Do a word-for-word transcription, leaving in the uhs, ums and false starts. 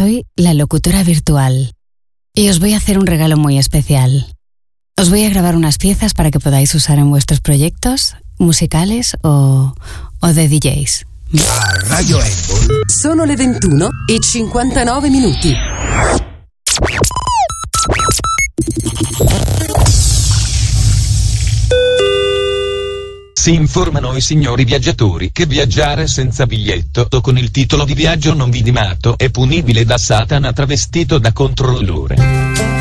soy la locutora virtual y os voy a hacer un regalo muy especial. Os voy a grabar unas piezas para que podáis usar en vuestros proyectos musicales o, o de D Js. A Radio Apple sono le ventuno e cinquantanove minuti. Si informano i signori viaggiatori che viaggiare senza biglietto o con il titolo di viaggio non vidimato è punibile da Satana travestito da controllore.